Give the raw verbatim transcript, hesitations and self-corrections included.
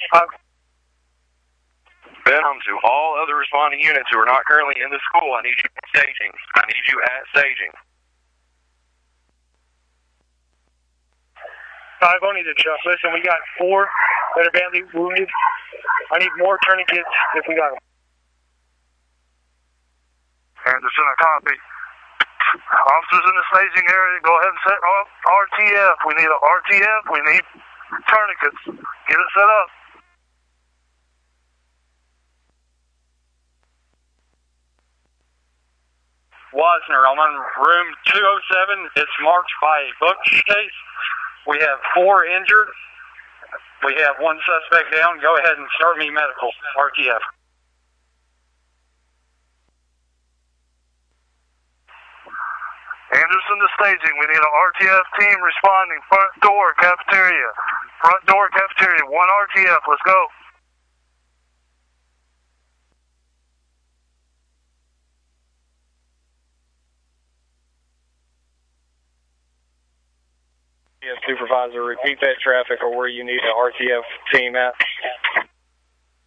Uh, Venom, to all other responding units who are not currently in the school, I need you at staging. I need you at staging. I'm going to need to check. Listen, we got four that are badly wounded. I need more tourniquets if we got them. Anderson, I copy. Officers in the staging area, go ahead and set up R T F. We need an R T F. We need tourniquets. Get it set up. Wasner, I'm in room two oh seven. It's marked by a bookcase. We have four injured. We have one suspect down. Go ahead and start me medical, R T F. Anderson to staging. We need an R T F team responding. Front door, cafeteria. Front door, cafeteria. One R T F. Let's go. Yes, supervisor, repeat that traffic or where you need an R T F team at.